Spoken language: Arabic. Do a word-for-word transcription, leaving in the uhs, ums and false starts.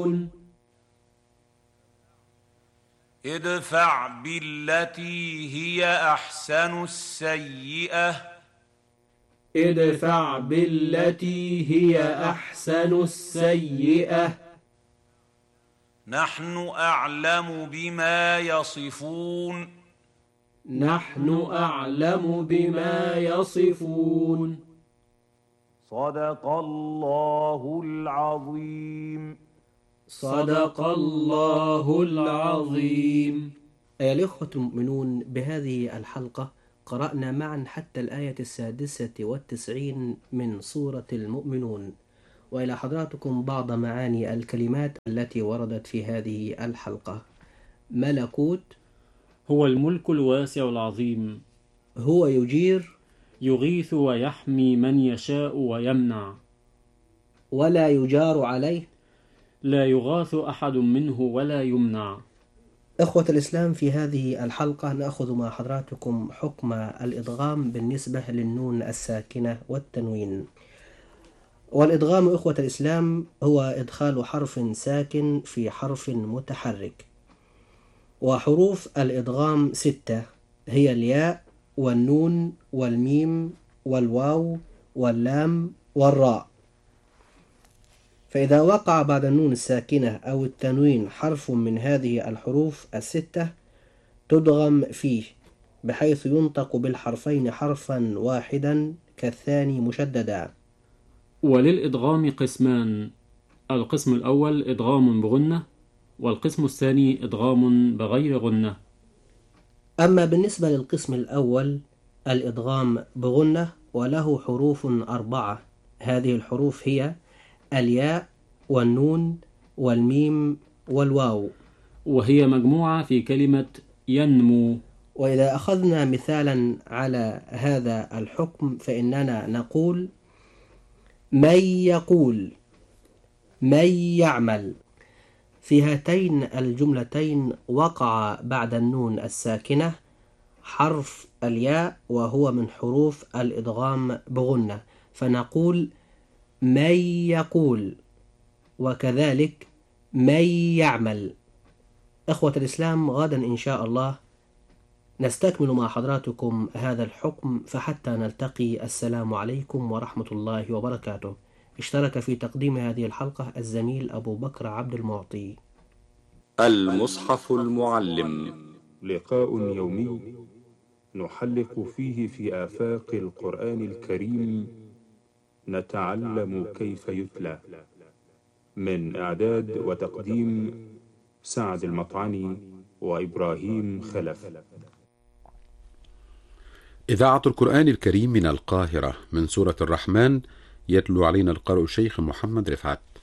ادفع بالتي هي أحسن السيئة ادفع بالتي هي أحسن السيئة نحن أعلم بما يصفون نحن أعلم بما يصفون. صدق الله العظيم. صدق الله العظيم. أيها الإخوة المؤمنون، بهذه الحلقة قرأنا معا حتى الآية السادسة والتسعين من سورة المؤمنون، وإلى حضراتكم بعض معاني الكلمات التي وردت في هذه الحلقة. ملكوت، هو الملك الواسع العظيم، هو يجير، يغيث ويحمي من يشاء ويمنع، ولا يجار عليه، لا يغاث أحد منه ولا يمنع. إخوة الإسلام، في هذه الحلقة نأخذ مع حضراتكم حكم الإدغام بالنسبة للنون الساكنة والتنوين. والإدغام إخوة الإسلام هو إدخال حرف ساكن في حرف متحرك، وحروف الإدغام ستة هي الياء والنون والميم والواو واللام والراء. فإذا وقع بعد النون الساكنة أو التنوين حرف من هذه الحروف الستة تدغم فيه، بحيث ينطق بالحرفين حرفا واحدا كالثاني مشددا. وللإدغام قسمان: القسم الأول إدغام بغنة، والقسم الثاني إدغام بغير غنة. أما بالنسبة للقسم الأول الإدغام بغنة، وله حروف أربعة. هذه الحروف هي الياء والنون والميم والواو، وهي مجموعة في كلمة ينمو. وإذا أخذنا مثالا على هذا الحكم فإننا نقول: من يقول، من يعمل. في هاتين الجملتين وقع بعد النون الساكنة حرف الياء، وهو من حروف الإدغام بغنة، فنقول من يقول، وكذلك من يعمل. إخوة الإسلام، غدا إن شاء الله نستكمل مع حضراتكم هذا الحكم، فحتى نلتقي السلام عليكم ورحمة الله وبركاته. اشترك في تقديم هذه الحلقة الزميل أبو بكر عبد المعطي. المصحف المعلم، لقاء يومي نحلق فيه في آفاق القرآن الكريم، نتعلم كيف يتلى. من إعداد وتقديم سعد المطعني وإبراهيم خلف. إذاعة القرآن الكريم من القاهرة، من سورة الرحمن، يتلو علينا القارئ الشيخ محمد رفعت.